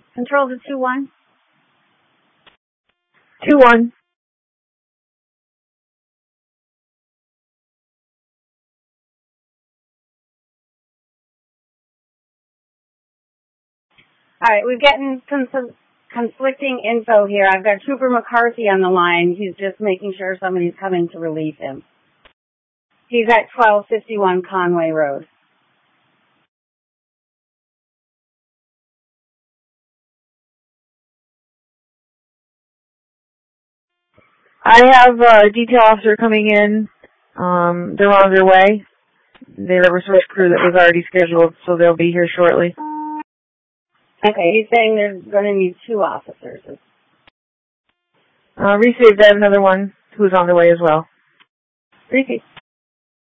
Control to 2-1. 2-1. All right, we're getting conflicting info here. I've got Trooper McCarthy on the line. He's just making sure somebody's coming to relieve him. He's at 1251 Conway Road. I have a detail officer coming in. They're on their way. They have a resource crew that was already scheduled, so they'll be here shortly. Okay, he's saying there's going to need 2 officers. Receive that, another one who's on the way as well. Repeat.